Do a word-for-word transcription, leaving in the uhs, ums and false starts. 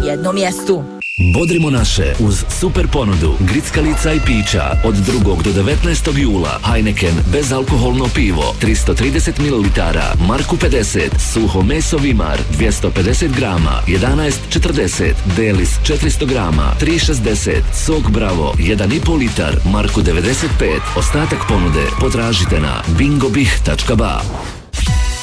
jednom mjestu. Bodrimo naše uz super ponudu grickalica i pića od drugog do devetnaestog jula. Heineken bezalkoholno pivo tristo trideset mililitara, Marku pedeset, suho meso Vimar dvjesto pedeset grama, jedanaest četrdeset, Delis četiristo grama, tri šezdeset, sok Bravo jedan i pol litar, Marku devedeset pet. Ostatak ponude potražite na bingobih tačka ba.